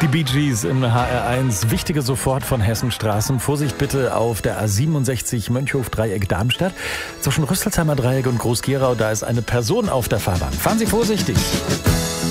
Die Bee Gees im HR1. Wichtige sofort von Hessenstraßen. Vorsicht bitte auf der A67 Mönchhof-Dreieck Darmstadt. Zwischen Rüsselsheimer Dreieck und Groß-Gerau, da ist eine Person auf der Fahrbahn. Fahren Sie vorsichtig.